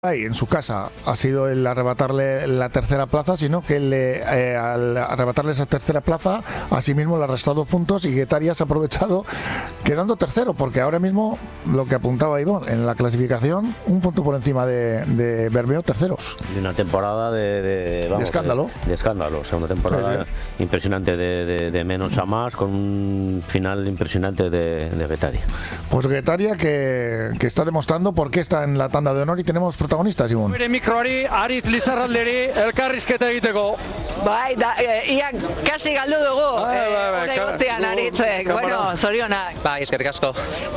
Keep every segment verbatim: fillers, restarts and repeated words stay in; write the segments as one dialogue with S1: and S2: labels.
S1: Y en su casa ha sido el arrebatarle la tercera plaza, sino que le, eh, al arrebatarle esa tercera plaza, asimismo le ha restado puntos y Guetaria se ha aprovechado quedando tercero, porque ahora mismo, lo que apuntaba Ivonne, en la clasificación, un punto por encima de, de Bermeo, terceros.
S2: De una temporada de, de, vamos,
S1: de escándalo.
S2: De, de escándalo, o sea, una temporada sí, sí. impresionante de, de, de menos a más, con un final impresionante de, de Guetaria.
S1: Pues Guetaria que, que está demostrando por qué está en la tanda de honor y tenemos protagonistas, Ivonne.
S3: Bere mikroari, Aritz Lizarralderi elkarrizketa egiteko.
S4: Bai, da, e, ia kasi galdu dugu.
S3: Bai, bai, bai.
S4: Egotzean Aritzek, bueno, zorionak.
S5: Bai, eskerrik asko.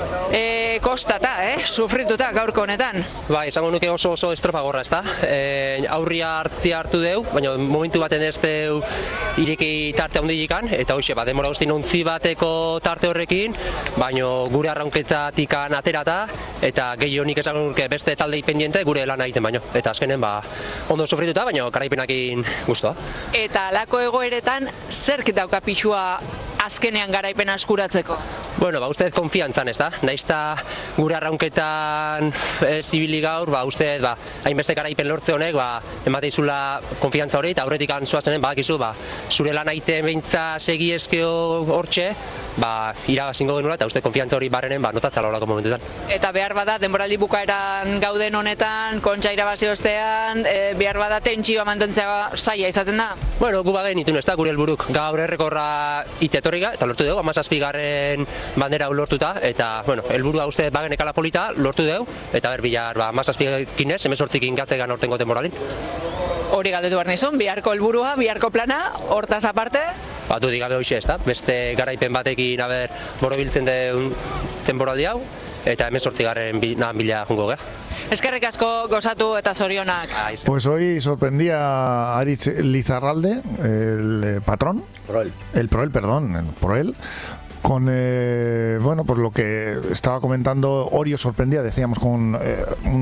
S4: E, kostata, eh, sufrituta gaurko honetan.
S5: Bai, esango nuke oso oso estrofa gorra, ezta? E, aurria hartzia hartu deu, baina momentu baten ez deu ireki tarte handiikan, eta hoxe, ba, demora guztien ontzi bateko tarte horrekin, baina gure arraunketatikan aterata, eta gehionik esango nuke beste talde pendiente gure lana egiten baino. Eta azkenen, ba, ondo sufrituta, baina garaipenakin guztua.
S4: Eta alako egoeretan, zerk dauka pixua azkenean garaipena eskuratzeko?
S5: Bueno, ba, uste konfiantzan, ez da? Naizta gure arraunketan zibili gaur, ba, uste, ba, hainbeste garaipen lortze honek, ba, emateizula konfiantza hori, eta aurretik antzuazenen, ba, akizu, ba, zure lan aite beintza segi eskeo hortxe, ba, irabazingo genuela, eta uste konfiantza hori barrenen, ba, notatzala horako momentuetan.
S4: Eta behar bada, denboraldi bukaeran gauden honetan, kontxa irabazi ostean, e, behar bada tentsioa mantentzea zaila izaten da?
S5: Bueno, gu bagen itun ez da, gure helburuk. Gaur errekorra itetorriga, eta lortu dugu, hamazazpigarren bandera lortuta, eta, bueno, helburua uste bagen ekala polita, lortu dugu, eta ber, bilar, ba, hamazazpikin ez, hemezortzikin gatzegan ortengo temporalin.
S4: Hori galdetu behar nizun, biharko helburua, biharko plana, hortaz aparte?
S5: Batu digabe hoxe ez da, beste garaipen batekin, aber, borobiltzen den temporaldi hau, eta hemezortzigarren bila jungo gea.
S4: Eskerrik asko, gozatu eta zorionak.
S1: Pues hoy sorprendía a Aritz Lizarralde, el patrón,
S2: Proel.
S1: el Proel, perdón, el Proel, con, eh, bueno, por lo que estaba comentando, Orio sorprendía, decíamos, con eh,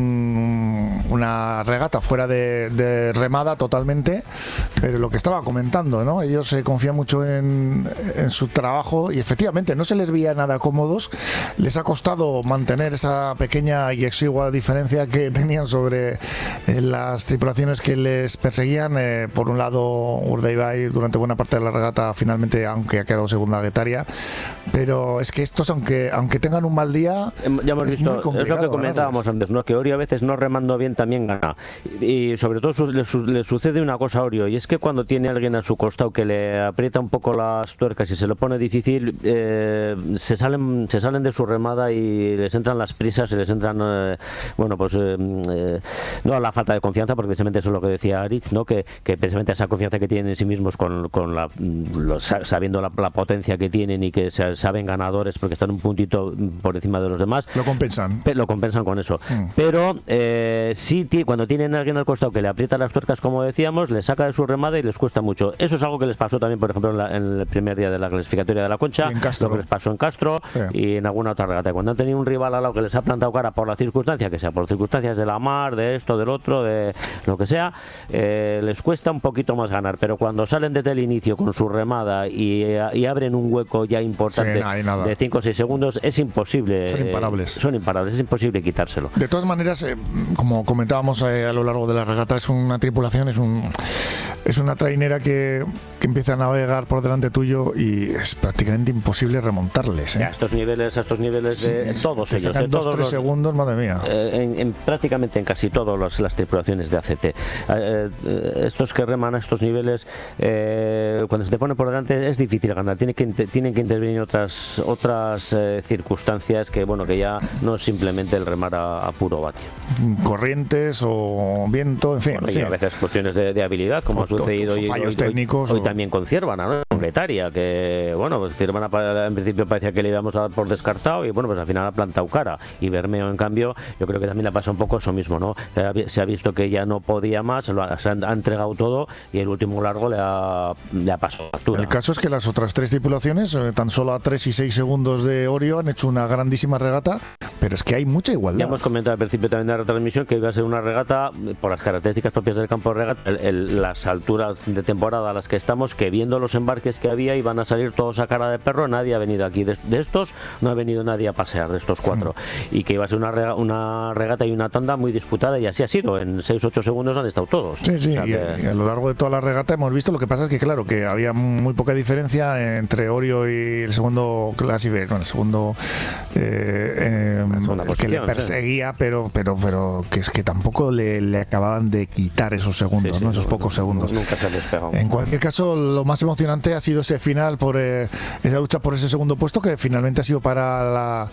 S1: un, una regata fuera de, de remada totalmente, pero lo que estaba comentando, ¿no? Ellos se confían mucho en, en su trabajo y efectivamente no se les veía nada cómodos, les ha costado mantener esa pequeña y exigua diferencia que tenían sobre eh, las tripulaciones que les perseguían. Eh, por un lado, Urdaibai durante buena parte de la regata, finalmente, aunque ha quedado segunda Guetaria, pero es que estos, aunque aunque tengan un mal día,
S2: ya hemos
S1: es
S2: visto,
S1: muy complicado.
S2: Es lo que comentábamos
S1: ganarles.
S2: antes, ¿no? Que Orio a veces no remando bien también gana. Y, y sobre todo su, le, su, le sucede una cosa a Orio, y es que cuando tiene alguien a su costado que le aprieta un poco las tuercas y se lo pone difícil, eh, se salen se salen de su remada y les entran las prisas, y les entran, eh, bueno, pues eh, eh, no a la falta de confianza, porque precisamente eso es lo que decía Aritz, ¿no? Que, que precisamente esa confianza que tienen en sí mismos, con, con la, los, sabiendo la, la potencia que tienen y que se saben ganadores porque están un puntito por encima de los demás,
S1: lo compensan
S2: lo compensan con eso, mm. pero eh, sí, cuando tienen a alguien al costado que le aprieta las tuercas, como decíamos, les saca de su remada y les cuesta mucho. Eso es algo que les pasó también, por ejemplo, en, la, en el primer día de la clasificatoria de la Concha, lo que les pasó en Castro, sí, y en alguna otra regata. Cuando han tenido un rival al lado que les ha plantado cara por la circunstancia que sea, por circunstancias de la mar, de esto, del otro, de lo que sea, eh, les cuesta un poquito más ganar, pero cuando salen desde el inicio con su remada y, y abren un hueco ya importante, sí, no, de cinco o seis segundos, es imposible.
S1: Son imparables.
S2: Eh, son imparables, es imposible quitárselo.
S1: De todas maneras, eh, como comentábamos eh, a lo largo de la regata, es una tripulación, es un es una trainera que, que empieza a navegar por delante tuyo y es prácticamente imposible remontarles. ¿eh?
S2: Ya, a estos niveles, a estos niveles
S1: sí,
S2: de
S1: es,
S2: todos
S1: te
S2: ellos,
S1: sacan
S2: de
S1: dos,
S2: todos
S1: tres
S2: los,
S1: segundos, madre mía.
S2: Eh, en, en, prácticamente en casi todas las tripulaciones de A C T. Eh, eh, estos que reman a estos niveles, eh, cuando se te pone por delante es difícil ganar. Tiene que, tienen que intervenir otras otras eh, circunstancias que, bueno, que ya no es simplemente el remar a, a puro vatio.
S1: Corrientes o viento, en fin.
S2: Bueno,
S1: sí.
S2: Y a veces cuestiones de, de habilidad, como o, ha sucedido hoy,
S1: fallos
S2: hoy,
S1: técnicos
S2: hoy,
S1: o...
S2: hoy también con Ciervana, ¿no? Con Guetaria, que, bueno, pues Ciervana en principio parecía que le íbamos a dar por descartado y, bueno, pues al final ha plantado cara. Y Bermeo, en cambio, yo creo que también le pasa un poco eso mismo, ¿no? Se ha visto que ya no podía más, se, lo ha, se ha entregado todo y el último largo le ha, le ha pasado factura.
S1: El caso es que las otras tres tripulaciones, eh, tan solo a tres y seis segundos de Orio, han hecho una grandísima regata, pero es que hay mucha igualdad.
S2: Ya hemos comentado al principio también de la retransmisión que iba a ser una regata, por las características propias del campo de regata, el, el, las alturas de temporada a las que estamos, que viendo los embarques accidentes que había iban a salir todos a cara de perro, nadie ha venido aquí. De, de estos no ha venido nadie a pasear, de estos cuatro. Mm. Y que iba a ser una, rega, una regata y una tanda muy disputada, y así ha sido. En seis ocho segundos han estado todos.
S1: Sí, sí,
S2: o sea,
S1: y,
S2: que...
S1: y a lo largo de toda la regata hemos visto, lo que pasa es que, claro, que había muy poca diferencia entre Orio y el segundo clasificador, bueno, el segundo eh, eh, el que le perseguía, ¿eh? pero, pero, pero que es que tampoco le, le acababan de quitar esos segundos, sí, sí, ¿no? Esos no, pocos no, segundos.
S2: Nunca se les pegó.
S1: En cualquier caso, lo más emocionante ha sido ese final, por eh, esa lucha por ese segundo puesto, que finalmente ha sido para la,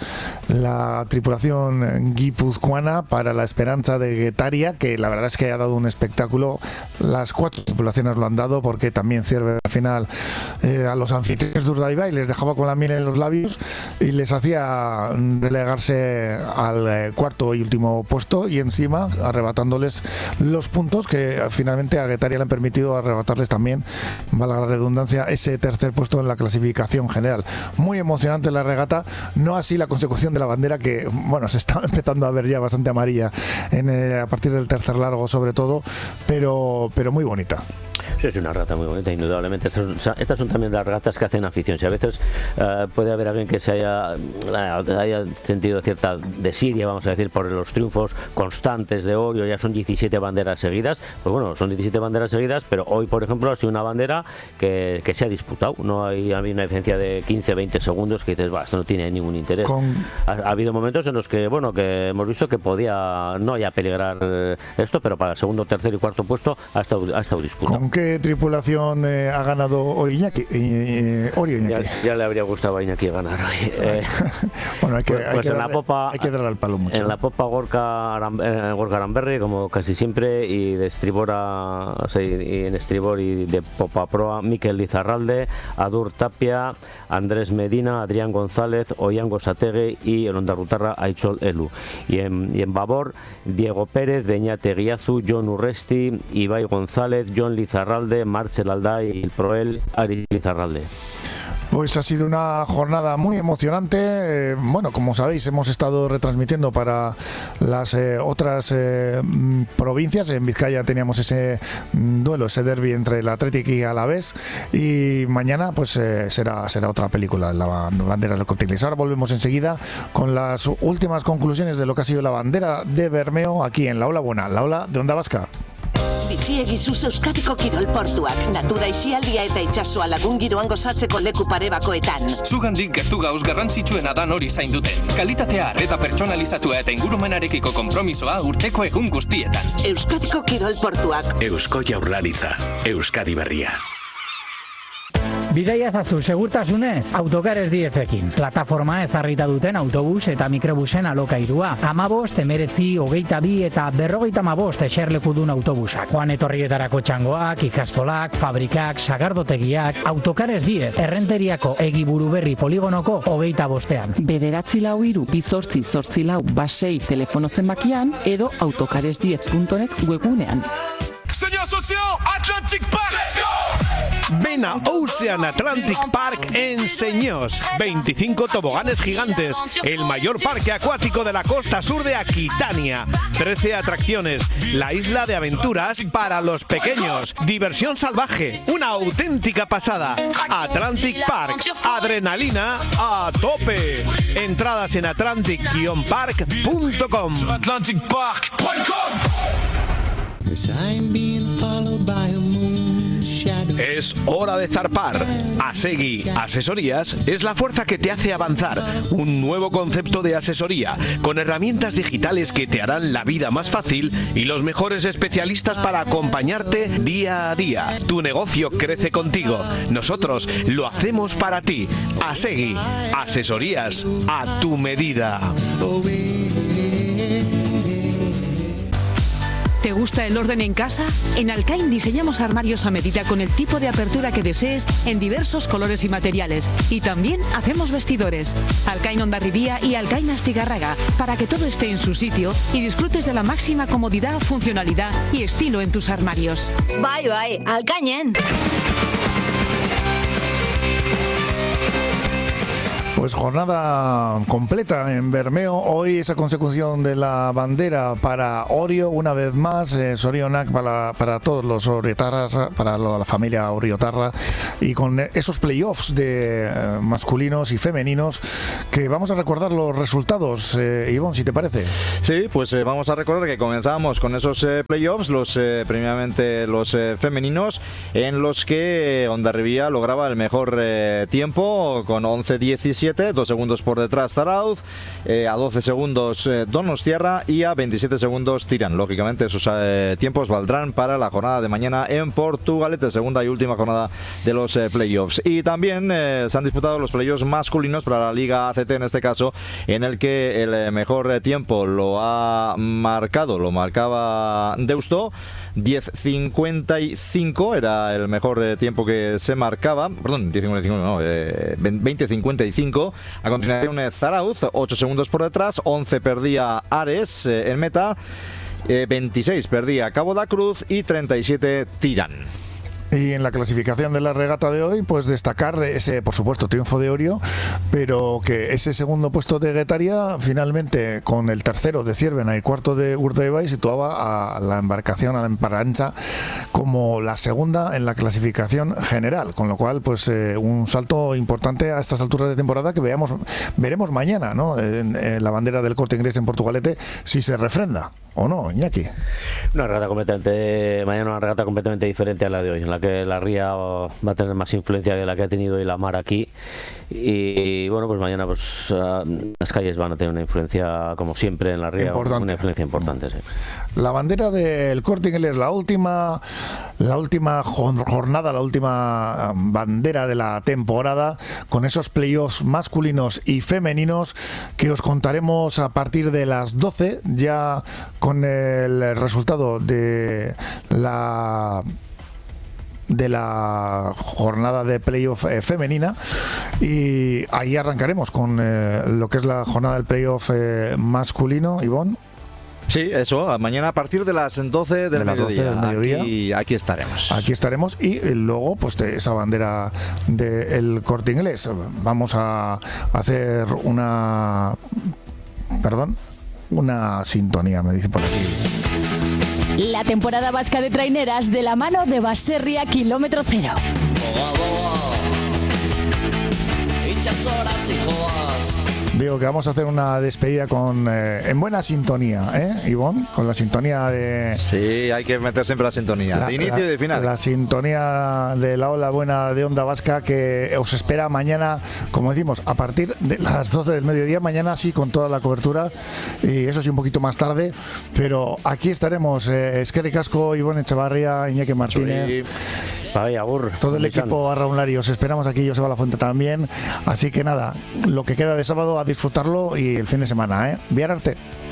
S1: la tripulación guipuzcoana, para la Esperanza de Guetaria, que la verdad es que ha dado un espectáculo. Las cuatro tripulaciones lo han dado, porque también sirve al final eh, a los anfitriones de Urdaibai, les dejaba con la miel en los labios y les hacía relegarse al eh, cuarto y último puesto, y encima arrebatándoles los puntos que finalmente a Guetaria le han permitido arrebatarles también, valga la redundancia, ese tercer puesto en la clasificación general. Muy emocionante la regata, no así la consecución de la bandera, que bueno, se está empezando a ver ya bastante amarilla en, eh, a partir del tercer largo sobre todo, pero, pero muy bonita.
S2: Sí, es una regata muy bonita, indudablemente. Estas, estas son también las regatas que hacen afición. Si a veces uh, puede haber alguien que se haya, haya sentido cierta desidia, vamos a decir, por los triunfos constantes de Orio, ya son diecisiete banderas seguidas, pues bueno, son diecisiete banderas seguidas, pero hoy, por ejemplo, ha sido una bandera que, que se ha disputado. No hay, ha habido una diferencia de quince veinte segundos que dices, va, esto no tiene ningún interés. Con... Ha, ha habido momentos en los que, bueno, que hemos visto que podía no ya peligrar esto, pero para el segundo, tercer y cuarto puesto ha estado, ha estado disputado.
S1: ¿Con qué tripulación eh, ha ganado hoy Iñaki? Eh, Orio Iñaki.
S2: Ya, ya le habría gustado a Iñaki ganar hoy. Eh,
S1: bueno, hay que,
S2: pues,
S1: hay,
S2: pues
S1: que
S2: en
S1: darle,
S2: la popa,
S1: hay que darle al palo mucho.
S2: En la popa Gorka, Aram, eh, Gorka Aramberri, como casi siempre, y de estribor a, o sea, y en estribor y de popa proa, Mikel Lizarralde, Adur Tapia, Andrés Medina, Adrián González, Oyango Sategui y el ondarrutarra Aichol Elu. Y en, y en babor, Diego Pérez, Beñate Guiazu, John Urresti, Ibai González, John Lizarralde, Marcel Alday y el Proel Ari Lizarralde.
S1: Pues ha sido una jornada muy emocionante. Eh, bueno, como sabéis, hemos estado retransmitiendo para las eh, otras eh, provincias. En Vizcaya teníamos ese mm, duelo, ese derbi entre el Athletic y Alavés. Y mañana pues eh, será, será otra película, la bandera del Corte-Inglés. Ahora volvemos enseguida con las últimas conclusiones de lo que ha sido la bandera de Bermeo aquí en La Ola Buena, la Ola de Onda Vasca.
S6: Bizi egizuz Euskadiko kirol portuak, natura isialdia eta itsasoa lagun giroan gozatzeko leku parebakoetan.
S7: Zugandik gertu gauz garrantzitsuena da hori zainduten. Kalitatea eta pertsonalizatua eta ingurumenarekiko konpromisoa urteko egun guztietan.
S6: Euskadiko kirol portuak.
S8: Eusko Jaurlaritza, Euskadi berria.
S9: Bidaia zazu segurtasunez autokares diezekin. Plataforma ezarrita duten autobus eta mikrobusen alokairua. Amabost, emeretzi, hogeita bi eta berrogeita amabost eserlekudun autobusak. Joan etorrietarako txangoak, ikastolak, fabrikak, sagardotegiak, autokares diez, errenteriako egiburu berri poligonoko hogeita bostean.
S10: Bederatzi lau hiru, bizortzi, zortzi lau, basei telefono zenbakian edo autokares diez punto net webgunean.
S11: Señor socio, Atlantic Park. Let's go!
S12: Ven a Ocean Atlantic Park en Señós. veinticinco toboganes gigantes, el mayor parque acuático de la costa sur de Aquitania. trece atracciones, la isla de aventuras para los pequeños. Diversión salvaje, una auténtica pasada. Atlantic Park, adrenalina a tope. Entradas en atlantic guion park punto com.
S11: Atlantic Park punto com.
S12: Es hora de zarpar. Asegui Asesorías es la fuerza que te hace avanzar. Un nuevo concepto de asesoría con herramientas digitales que te harán la vida más fácil y los mejores especialistas para acompañarte día a día. Tu negocio crece contigo. Nosotros lo hacemos para ti. Asegui Asesorías a tu medida.
S13: ¿Te gusta el orden en casa? En Alcain diseñamos armarios a medida con el tipo de apertura que desees en diversos colores y materiales. Y también hacemos vestidores. Alcain Hondarribía y Alcain Astigarraga, para que todo esté en su sitio y disfrutes de la máxima comodidad, funcionalidad y estilo en tus armarios.
S14: Bai, bai, Alcainen.
S1: Pues jornada completa en Bermeo. Hoy esa consecución de la bandera para Orio, una vez más, eh, Sorionak para, para todos los oriotarras, para la familia oriotarra, y con esos playoffs de eh, masculinos y femeninos, que vamos a recordar los resultados. Eh, Ivonne, si te parece.
S14: Sí, pues eh, vamos a recordar que comenzábamos con esos eh, playoffs, los eh, primeramente los eh, femeninos, en los que Hondarribia lograba el mejor eh, tiempo con once diecisiete, dos segundos por detrás Zarauz, eh, a doce segundos eh, Donostiarra y a veintisiete segundos Tirán. Lógicamente esos eh, tiempos valdrán para la jornada de mañana en Portugalete, segunda y última jornada de los eh, playoffs. Y también eh, se han disputado los playoffs masculinos para la Liga A C T, en este caso, en el que el eh, mejor eh, tiempo lo ha marcado, lo marcaba Deusto. diez cincuenta y cinco era el mejor eh, tiempo que se marcaba, perdón, diez cincuenta y cinco no, eh, veinte cincuenta y cinco. A continuación eh, Zarauz, ocho segundos por detrás, once perdía Ares eh, en meta, eh, veintiséis perdía Cabo da Cruz y treinta y siete Tirán.
S1: Y en la clasificación de la regata de hoy, pues destacar ese, por supuesto, triunfo de Orio, pero que ese segundo puesto de Guetaria, finalmente, con el tercero de Ciervena y cuarto de Urdaibai, situaba a la embarcación, a la Emparancha, como la segunda en la clasificación general, con lo cual, pues eh, un salto importante a estas alturas de temporada que veamos, veremos mañana, ¿no? En, en la bandera del Corte Inglés en Portugalete, si se refrenda. ¿O no, Iñaki?
S2: Una regata completamente, mañana una regata completamente diferente a la de hoy, en la que la ría va a tener más influencia de la que ha tenido hoy la mar aquí. Y bueno, pues mañana pues las calles van a tener una influencia, como siempre en la ría, importante. Una influencia importante, sí.
S1: La bandera del Corte Inglés, la última, la última jornada, la última bandera de la temporada, con esos playoffs masculinos y femeninos que os contaremos a partir de las doce, ya con el resultado de la de la jornada de playoff eh, femenina, y ahí arrancaremos con eh, lo que es la jornada del playoff eh, masculino. Ivonne.
S14: Sí, eso, mañana a partir de las doce del,
S1: de las doce
S14: mediodía,
S1: del mediodía.
S14: Aquí, aquí estaremos.
S1: Aquí estaremos y luego pues de esa bandera del Corte Inglés. Vamos a hacer una... Perdón, una sintonía, me dice por aquí.
S15: La temporada vasca de traineras de la mano de Baserria Kilómetro Cero.
S1: Digo que vamos a hacer una despedida con eh, en buena sintonía, ¿eh, Ivonne? Con la sintonía de...
S14: Sí, hay que meter siempre la sintonía, la, de inicio la, y de final.
S1: La sintonía de la ola buena de Onda Vasca, que os espera mañana, como decimos, a partir de las doce del mediodía. Mañana sí, con toda la cobertura, y eso sí, un poquito más tarde, pero aquí estaremos. Eh, Eskerrik asko, Ivonne Echevarria, Iñaki Martínez. Sí.
S2: Ay, agur.
S1: Todo el equipo arraunlari, os esperamos aquí, Joseba Lafuente también. Así que nada, lo que queda de sábado, a disfrutarlo, y el fin de semana, ¿eh? Bihar arte.